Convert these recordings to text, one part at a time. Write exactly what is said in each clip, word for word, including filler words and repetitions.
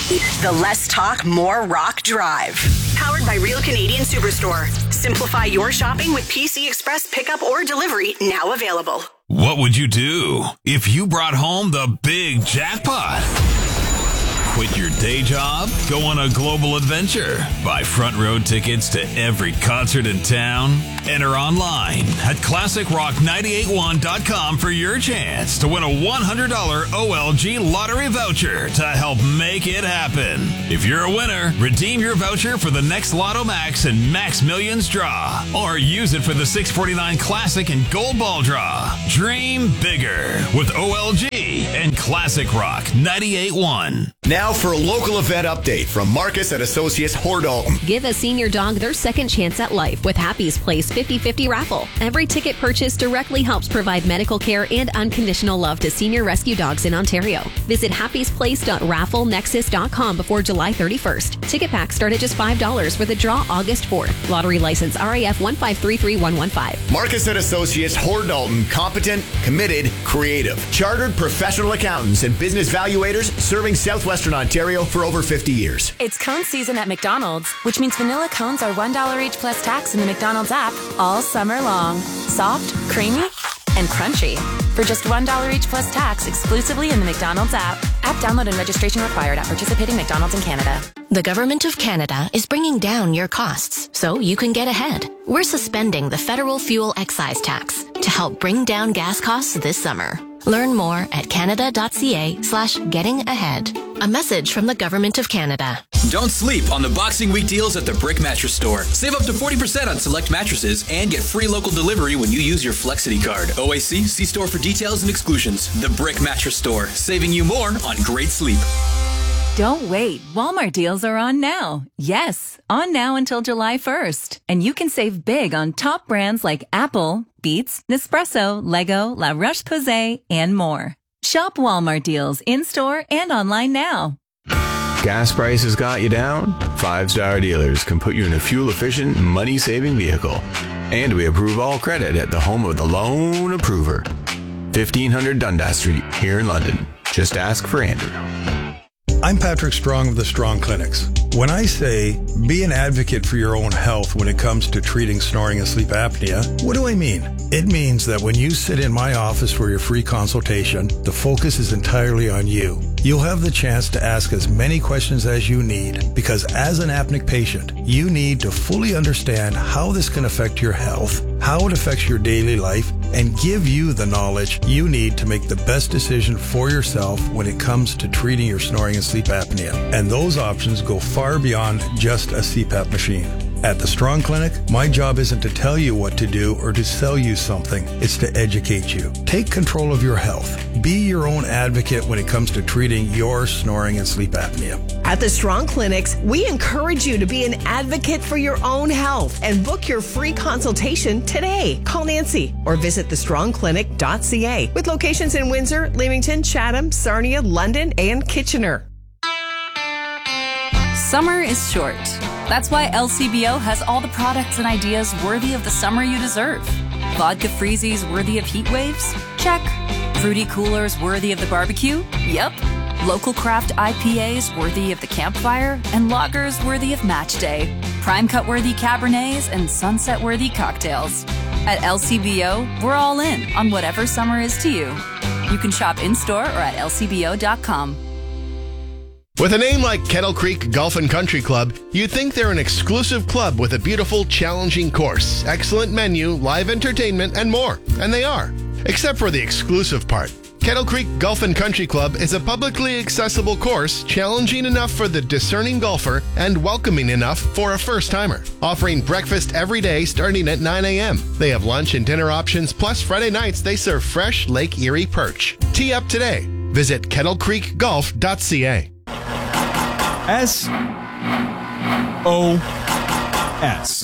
The Less Talk, More Rock Drive. Powered by Real Canadian Superstore. Simplify your shopping with P C Express pickup or delivery, now available. What would you do if you brought home the big jackpot? Quit your day job? Go on a global adventure? Buy front row tickets to every concert in town? Enter online at classic rock nine eight one dot com for your chance to win a one hundred dollars O L G lottery voucher to help make it happen. If you're a winner, redeem your voucher for the next Lotto Max and Max Millions draw, or use it for the six forty-nine Classic and Gold Ball draw. Dream bigger with O L G and Classic Rock ninety-eight point one. Now for a local event update from Marcus and Associates Hordalton. Give a senior dog their second chance at life with Happy's Place fifty fifty raffle. Every ticket purchased directly helps provide medical care and unconditional love to senior rescue dogs in Ontario. Visit happys place dot raffle nexus dot com before July thirty-first. Ticket packs start at just five dollars for the draw August fourth. Lottery license R A F one five three three one one five. Marcus and Associates Hordalton, competent, committed, creative. Chartered professional accountants and business valuators serving Southwestern Ontario for over fifty years. It's cone season at McDonald's, which means vanilla cones are one dollar each plus tax in the McDonald's app all summer long. Soft, creamy, and crunchy. For just one dollar each plus tax exclusively in the McDonald's app. App download and registration required at participating McDonald's in Canada. The Government of Canada is bringing down your costs so you can get ahead. We're suspending the federal fuel excise tax to help bring down gas costs this summer. Learn more at canada.ca slash getting ahead. A message from the Government of Canada. Don't sleep on the Boxing Week deals at the Brick Mattress Store. Save up to forty percent on select mattresses and get free local delivery when you use your Flexity card. O A C, see store for details and exclusions. The Brick Mattress Store, saving you more on great sleep. Don't wait. Walmart deals are on now. Yes, on now until July first. And you can save big on top brands like Apple, Beats, Nespresso, Lego, La Roche-Posay, and more. Shop Walmart deals in-store and online now. Gas prices got you down? Five Star Dealers can put you in a fuel-efficient, money-saving vehicle. And we approve all credit at the home of the loan approver. fifteen hundred Dundas Street, here in London. Just ask for Andrew. I'm Patrick Strong of the Strong Clinics. When I say be an advocate for your own health when it comes to treating snoring and sleep apnea, what do I mean? It means that when you sit in my office for your free consultation, the focus is entirely on you. You'll have the chance to ask as many questions as you need, because as an apneic patient, you need to fully understand how this can affect your health, how it affects your daily life, and give you the knowledge you need to make the best decision for yourself when it comes to treating your snoring and sleep apnea. And those options go far beyond just a C PAP machine. At the Strong Clinic, my job isn't to tell you what to do or to sell you something. It's to educate you. Take control of your health. Be your own advocate when it comes to treating your snoring and sleep apnea. At the Strong Clinics, we encourage you to be an advocate for your own health and book your free consultation today. Call Nancy or visit the strong clinic dot c a with locations in Windsor, Leamington, Chatham, Sarnia, London, and Kitchener. Summer is short. That's why L C B O has all the products and ideas worthy of the summer you deserve. Vodka freezies worthy of heat waves? Check. Fruity coolers worthy of the barbecue? Yep. Local craft I P As worthy of the campfire? And lagers worthy of match day. Prime cut worthy Cabernets and sunset worthy cocktails. At L C B O, we're all in on whatever summer is to you. You can shop in-store or at L C B O dot com. With a name like Kettle Creek Golf and Country Club, you'd think they're an exclusive club with a beautiful, challenging course, excellent menu, live entertainment, and more. And they are. Except for the exclusive part. Kettle Creek Golf and Country Club is a publicly accessible course, challenging enough for the discerning golfer and welcoming enough for a first-timer. Offering breakfast every day starting at nine a.m. They have lunch and dinner options, plus Friday nights they serve fresh Lake Erie perch. Tee up today. Visit kettle creek golf dot c a. S O S.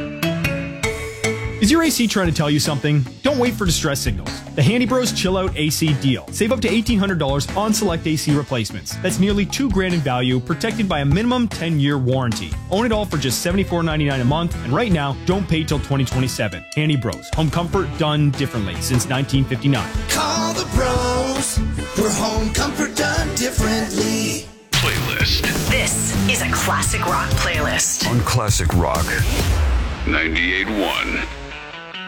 Is your A C trying to tell you something? Don't wait for distress signals. The Handy Bros Chill Out A C deal. Save up to eighteen hundred dollars on select A C replacements. That's nearly two grand in value, protected by a minimum ten-year warranty. Own it all for just seventy-four ninety-nine a month, and right now, don't pay till twenty twenty-seven. Handy Bros. Home comfort done differently since nineteen fifty-nine. Call the bros. We're home comfort done differently. playlist. This is a classic rock playlist On Classic Rock ninety-eight point one.